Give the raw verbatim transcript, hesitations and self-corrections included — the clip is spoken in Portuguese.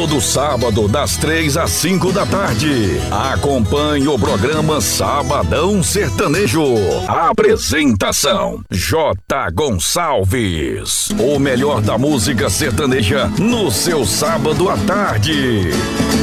todo sábado das três às cinco da tarde. Acompanhe o programa Sabadão Sertanejo. Apresentação J. Gonçalves. O melhor da música sertaneja no seu sábado à tarde.